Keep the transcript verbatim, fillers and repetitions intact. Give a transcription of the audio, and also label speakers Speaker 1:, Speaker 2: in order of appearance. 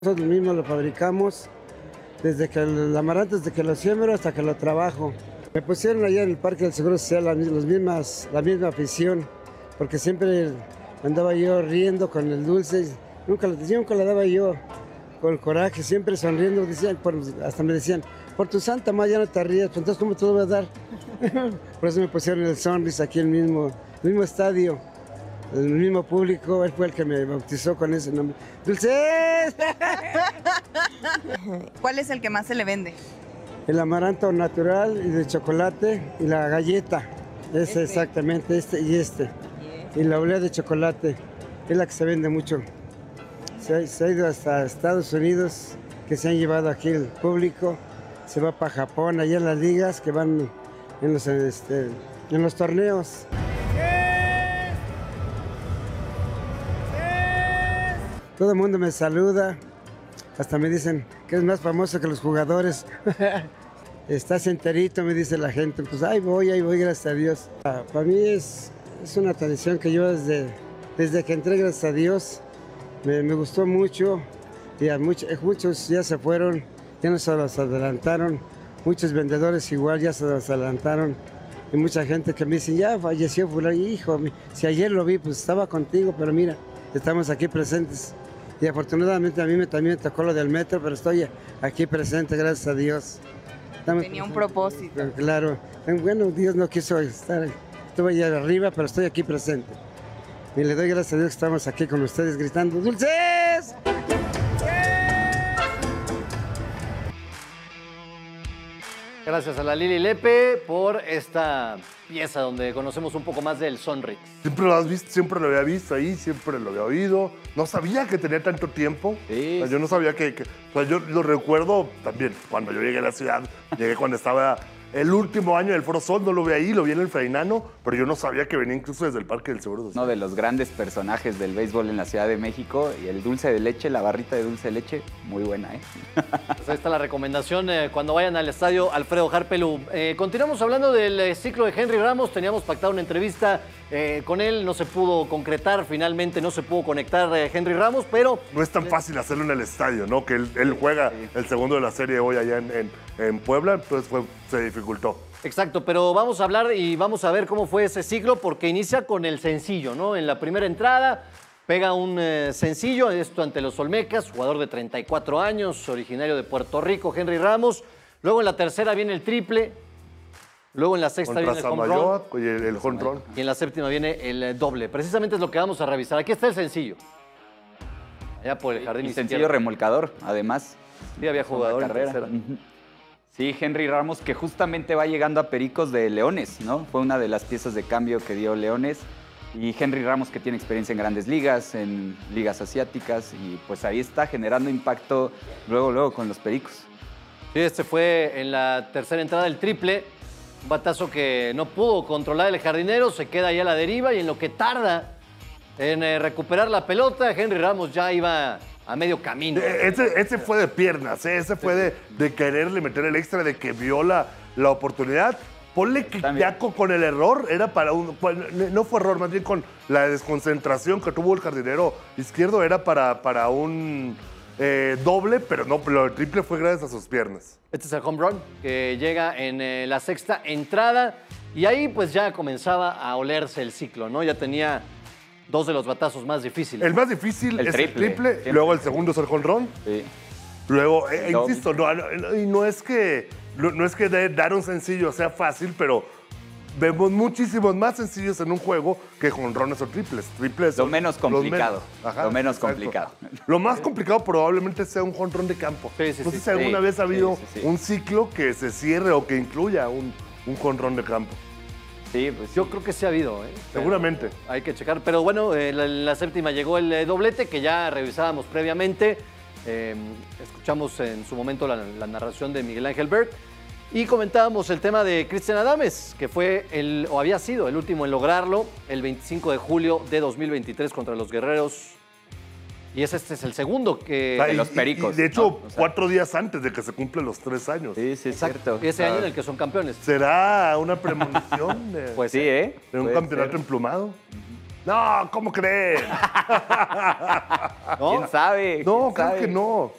Speaker 1: Nosotros mismos lo fabricamos, desde que el amaranto, desde que lo siembro hasta que lo trabajo. Me pusieron allá en el Parque del Seguro Social la, los mismas, la misma afición, porque siempre andaba yo riendo con el dulce, nunca, nunca le daba yo con coraje, siempre sonriendo, decían, por, hasta me decían, por tu santa madre ya no te ríes, pues entonces ¿cómo te lo voy a dar? Por eso me pusieron el Sonris aquí en el mismo, el mismo estadio. El mismo público, él fue el que me bautizó con ese nombre. ¡Dulces!
Speaker 2: ¿Cuál es el que más se le vende?
Speaker 1: El amaranto natural y de chocolate y la galleta. Ese
Speaker 2: Este.
Speaker 1: exactamente, este y este. Y la olea de chocolate, es la que se vende mucho. Se ha, se ha ido hasta Estados Unidos, que se han llevado aquí el público. Se va para Japón, allá en las ligas que van en los, este, en los torneos. Todo el mundo me saluda, hasta me dicen que es más famoso que los jugadores. Estás enterito, me dice la gente. Pues ahí voy, ahí voy, gracias a Dios. Para mí es, es una tradición que yo desde, desde que entré, gracias a Dios, me, me gustó mucho. Y a muchos, muchos ya se fueron, ya no se los adelantaron. Muchos vendedores igual ya se los adelantaron. Y mucha gente que me dice, ya falleció fulano. Hijo, si ayer lo vi, pues estaba contigo, pero mira, estamos aquí presentes. Y afortunadamente a mí me, también me tocó lo del metro, pero estoy aquí presente, gracias a Dios. Estamos
Speaker 2: Tenía un
Speaker 1: presentes.
Speaker 2: propósito.
Speaker 1: Claro. Bueno, Dios no quiso estar. Estuve allá arriba, pero estoy aquí presente. Y le doy gracias a Dios que estamos aquí con ustedes gritando, ¡Dulces!
Speaker 3: Gracias a la Lili Lepe por esta pieza donde conocemos un poco más del Sonrix.
Speaker 4: Siempre lo has visto, siempre lo había visto ahí, siempre lo había oído. No sabía que tenía tanto tiempo.
Speaker 3: Sí,
Speaker 4: O sea, yo no sabía que, que- o sea, yo lo recuerdo también cuando yo llegué a la ciudad. Llegué cuando estaba el último año del Foro Sol, no lo vi ahí, lo vi en el Freinano, pero yo no sabía que venía incluso desde el Parque del Seguro Social.
Speaker 5: Uno de los grandes personajes del béisbol en la Ciudad de México, y el dulce de leche, la barrita de dulce de leche, muy buena, ¿eh?
Speaker 3: Pues ahí está la recomendación eh, cuando vayan al estadio Alfredo Harpelú. Eh, continuamos hablando del eh, ciclo de Henry Ramos. Teníamos pactado una entrevista eh, con él, no se pudo concretar, finalmente no se pudo conectar eh, Henry Ramos, pero
Speaker 4: No es tan fácil hacerlo en el estadio, ¿no? Que él, él juega el segundo de la serie hoy allá en, en- en Puebla, entonces fue, se dificultó.
Speaker 3: exacto, pero vamos a hablar y vamos a ver cómo fue ese ciclo, porque inicia con el sencillo, ¿no? En la primera entrada pega un eh, sencillo, esto ante los Olmecas, jugador de treinta y cuatro años, originario de Puerto Rico, Henry Ramos. Luego en la tercera viene el triple, luego en la sexta
Speaker 4: Contra
Speaker 3: viene el home
Speaker 4: Samayoa
Speaker 3: run
Speaker 4: y el, el home run.
Speaker 3: y en la séptima viene el eh, doble. Precisamente es lo que vamos a revisar. Aquí está el sencillo. Allá por el jardín
Speaker 5: Y
Speaker 3: izquierdo.
Speaker 5: sencillo remolcador, además.
Speaker 3: Sí, había jugador en
Speaker 5: Carrera.
Speaker 3: tercera.
Speaker 5: Ujú. Sí, Henry Ramos, que justamente va llegando a Pericos de Leones, ¿no? Fue una de las piezas de cambio que dio Leones. Y Henry Ramos, que tiene experiencia en grandes ligas, en ligas asiáticas, y pues ahí está generando impacto luego, luego con los Pericos.
Speaker 3: Sí, este fue en la tercera entrada el triple. Un batazo que no pudo controlar el jardinero, se queda ahí a la deriva y en lo que tarda en eh, recuperar la pelota, Henry Ramos ya iba a medio camino.
Speaker 4: Eh, Ese, ese fue de piernas, ¿eh? Ese fue de, de quererle meter el extra, de que vio la, la oportunidad. Ponle que
Speaker 5: También.
Speaker 4: ya con, con el error, era para un... No fue error, más bien con la desconcentración que tuvo el jardinero izquierdo, era para, para un eh, doble, pero no, pero el triple fue gracias a sus piernas.
Speaker 3: Este es el home run que llega en eh, la sexta entrada y ahí pues ya comenzaba a olerse el ciclo, ¿no? Ya tenía dos de los batazos más difíciles.
Speaker 4: El más difícil
Speaker 5: El
Speaker 4: es
Speaker 5: triple,
Speaker 4: el triple,
Speaker 5: siempre.
Speaker 4: luego el segundo es el jonrón.
Speaker 5: Sí.
Speaker 4: Luego, eh,
Speaker 5: El doble.
Speaker 4: insisto, no, no- y no es que, no, no es que de- dar un sencillo sea fácil, pero vemos muchísimos más sencillos en un juego que jonrones o triples. Triples
Speaker 5: Lo
Speaker 4: son
Speaker 5: menos
Speaker 4: los
Speaker 5: complicado,
Speaker 4: menos.
Speaker 5: lo menos
Speaker 4: exacto.
Speaker 5: complicado.
Speaker 4: Lo más complicado probablemente sea un jonrón de campo.
Speaker 3: Sí, sí,
Speaker 4: no sé
Speaker 3: sí.
Speaker 4: si alguna
Speaker 5: Sí,
Speaker 4: vez ha habido
Speaker 5: sí, sí, sí.
Speaker 4: un ciclo que se cierre o que incluya un, un jonrón de campo.
Speaker 5: Sí, pues
Speaker 3: Yo
Speaker 5: sí.
Speaker 3: creo que sí ha habido, ¿eh? Pero
Speaker 4: Seguramente.
Speaker 3: hay que checar. Pero bueno, en la, en la séptima llegó el eh, doblete que ya revisábamos previamente. Eh, escuchamos en su momento la, la narración de Miguel Ángel Berg. Y comentábamos el tema de Cristian Adames, que fue el, o había sido el último en lograrlo el veinticinco de julio de dos mil veintitrés contra los Guerreros. Y ese este es el segundo que...
Speaker 4: O sea,
Speaker 5: de
Speaker 4: y-
Speaker 5: los
Speaker 4: y-
Speaker 5: Pericos,
Speaker 4: y de hecho,
Speaker 5: ¿no? O sea-
Speaker 4: cuatro días antes de que se cumplen los tres años.
Speaker 5: Sí, sí, es cierto.
Speaker 3: Y ese año en el que son campeones.
Speaker 4: ¿Será una premonición de,
Speaker 3: Pues
Speaker 5: Sí, ¿eh?
Speaker 4: de un
Speaker 5: Puede
Speaker 4: campeonato
Speaker 5: ser.
Speaker 4: emplumado? No, ¿cómo creen?
Speaker 3: ¿No?
Speaker 5: ¿Quién sabe?
Speaker 4: No,
Speaker 5: ¿Quién
Speaker 4: creo
Speaker 5: sabe?
Speaker 4: que no.